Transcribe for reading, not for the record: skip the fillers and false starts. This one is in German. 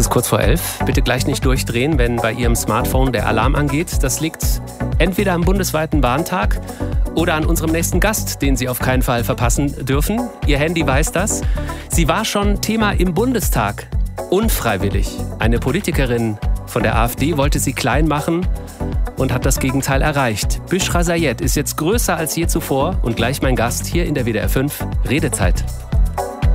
ist kurz vor 11. Bitte gleich nicht durchdrehen, wenn bei Ihrem Smartphone der Alarm angeht. Das liegt entweder am bundesweiten Warntag oder an unserem nächsten Gast, den Sie auf keinen Fall verpassen dürfen. Ihr Handy weiß das. Sie war schon Thema im Bundestag. Unfreiwillig. Eine Politikerin von der AfD wollte sie klein machen und hat das Gegenteil erreicht. Büshra Sayed ist jetzt größer als je zuvor und gleich mein Gast hier in der WDR 5 Redezeit.